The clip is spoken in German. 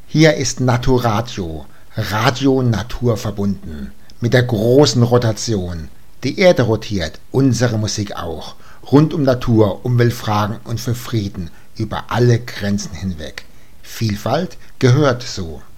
Hier ist Naturadio, Radio naturverbunden, mit der großen Rotation. Die Erde rotiert, unsere Musik auch. Rund um Natur, Umweltfragen und für Frieden über alle Grenzen hinweg. Vielfalt gehört so.